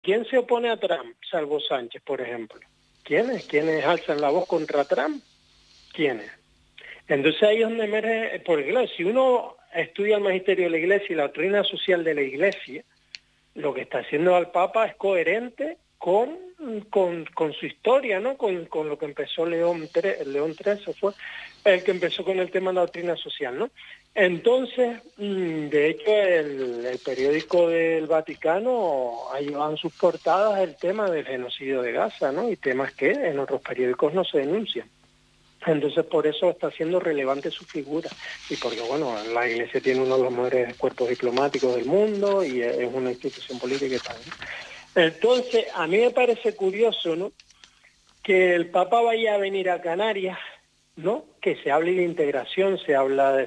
¿Quién se opone a Trump, salvo Sánchez, por ejemplo? ¿Quiénes? ¿Quiénes alzan la voz contra Trump? ¿Quiénes? Entonces ahí es donde emerge, porque claro, si uno estudia el magisterio de la Iglesia y la doctrina social de la Iglesia, lo que está haciendo al Papa es coherente con su historia, ¿no? Con lo que empezó León XIII fue el que empezó con el tema de la doctrina social, ¿no? Entonces, de hecho, el periódico del Vaticano ha llevado en sus portadas el tema del genocidio de Gaza, ¿no? Y temas que en otros periódicos no se denuncian. Entonces, por eso está siendo relevante su figura. Y porque, bueno, la Iglesia tiene uno de los mejores cuerpos diplomáticos del mundo y es una institución política y tal, ¿no? Entonces, a mí me parece curioso, ¿no?, que el Papa vaya a venir a Canarias, ¿no?, que se hable de integración, se hable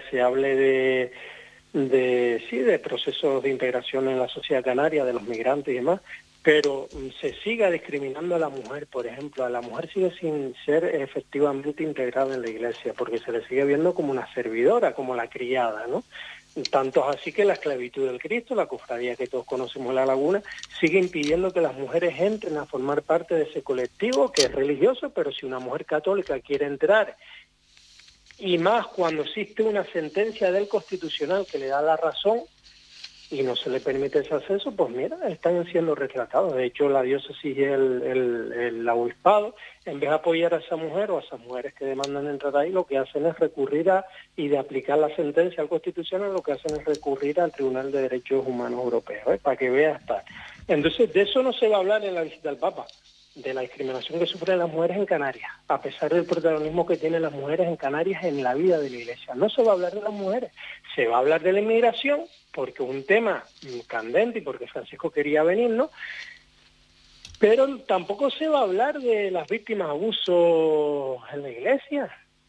de procesos de integración en la sociedad canaria, de los migrantes y demás, pero se siga discriminando a la mujer, por ejemplo. A la mujer sigue sin ser efectivamente integrada en la Iglesia, porque se le sigue viendo como una servidora, como la criada, ¿no? Tanto es así que la esclavitud del Cristo, la cofradía que todos conocemos en La Laguna, sigue impidiendo que las mujeres entren a formar parte de ese colectivo que es religioso, pero si una mujer católica quiere entrar, y más cuando existe una sentencia del Constitucional que le da la razón y no se le permite ese acceso, pues mira, están siendo retratados. De hecho, la diócesis y el obispado, en vez de apoyar a esa mujer o a esas mujeres que demandan entrar ahí, lo que hacen es recurrir y de aplicar la sentencia al Constitucional, lo que hacen es recurrir al Tribunal de Derechos Humanos Europeo, para que vea estar. Entonces, de eso no se va a hablar en la visita del Papa, de la discriminación que sufren las mujeres en Canarias, a pesar del protagonismo que tienen las mujeres en Canarias en la vida de la Iglesia. No se va a hablar de las mujeres, se va a hablar de la inmigración, porque es un tema candente y porque Francisco quería venir, ¿no? Pero tampoco se va a hablar de las víctimas de abuso en la Iglesia.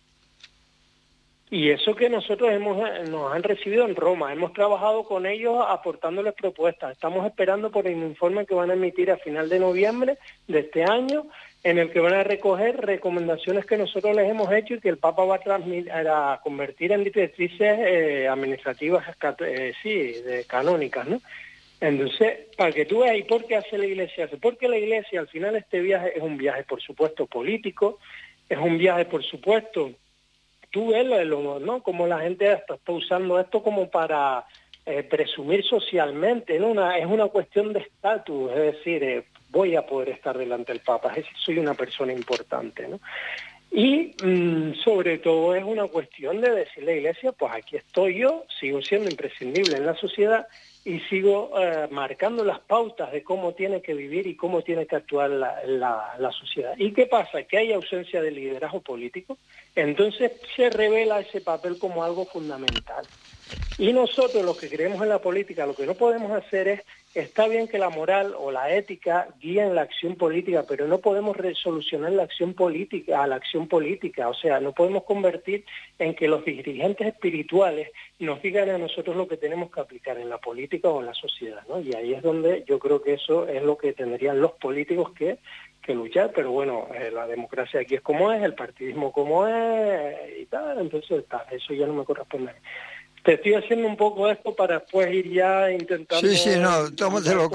Y eso que nosotros nos han recibido en Roma, hemos trabajado con ellos aportándoles propuestas. Estamos esperando por el informe que van a emitir a final de noviembre de este año, en el que van a recoger recomendaciones que nosotros les hemos hecho y que el Papa va a convertir en directrices administrativas, canónicas, ¿no? Entonces, para que tú veas, ¿y por qué hace la Iglesia? Porque la Iglesia, al final, este viaje es un viaje, por supuesto, político, es un viaje, por supuesto. Tú ves, ¿no?, como la gente está usando esto como para presumir socialmente, ¿no? Es una cuestión de estatus, es decir, voy a poder estar delante del Papa, es decir, soy una persona importante, ¿no? Y sobre todo es una cuestión de decirle a la Iglesia, pues aquí estoy yo, sigo siendo imprescindible en la sociedad y sigo marcando las pautas de cómo tiene que vivir y cómo tiene que actuar la sociedad. ¿Y qué pasa? Que hay ausencia de liderazgo político, entonces se revela ese papel como algo fundamental. Y nosotros, los que creemos en la política, lo que no podemos hacer es, está bien que la moral o la ética guíen la acción política, pero no podemos resolucionar la acción política a la acción política. O sea, no podemos convertir en que los dirigentes espirituales nos digan a nosotros lo que tenemos que aplicar en la política o en la sociedad, ¿no? Y ahí es donde yo creo que eso es lo que tendrían los políticos que luchar, pero bueno, la democracia aquí es como es, el partidismo como es y tal, entonces eso ya no me corresponde a mí. Te estoy haciendo un poco esto para después ir ya intentando... Sí, no, tómatelo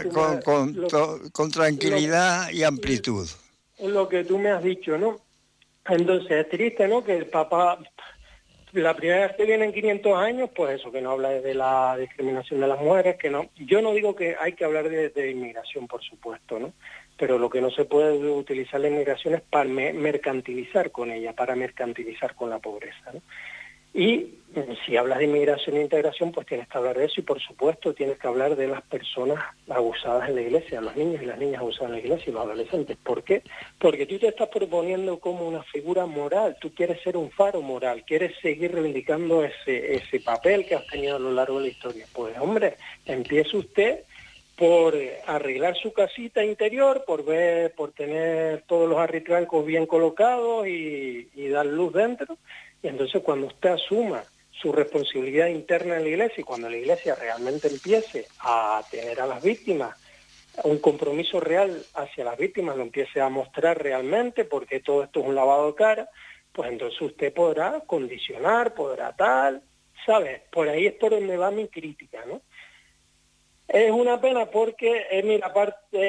con tranquilidad y amplitud. Lo que tú me has dicho, ¿no? Entonces es triste, ¿no?, que el Papa, la primera vez que viene en 500 años, pues eso, que no habla de la discriminación de las mujeres, que no... Yo no digo que hay que hablar de inmigración, por supuesto, ¿no? Pero lo que no se puede utilizar la inmigración es para mercantilizar con ella, para mercantilizar con la pobreza, ¿no? Y si hablas de inmigración e integración, pues tienes que hablar de eso y, por supuesto, tienes que hablar de las personas abusadas en la Iglesia, los niños y las niñas abusadas en la Iglesia y los adolescentes. ¿Por qué? Porque tú te estás proponiendo como una figura moral, tú quieres ser un faro moral, quieres seguir reivindicando ese papel que has tenido a lo largo de la historia. Pues, hombre, empiece usted por arreglar su casita interior, por tener todos los arritrancos bien colocados y dar luz dentro. Y entonces cuando usted asuma su responsabilidad interna en la Iglesia y cuando la Iglesia realmente empiece a tener a las víctimas, un compromiso real hacia las víctimas, lo empiece a mostrar realmente, porque todo esto es un lavado de cara, pues entonces usted podrá condicionar, podrá tal, ¿sabes? Por ahí es por donde va mi crítica, ¿no? Es una pena porque, mira, aparte,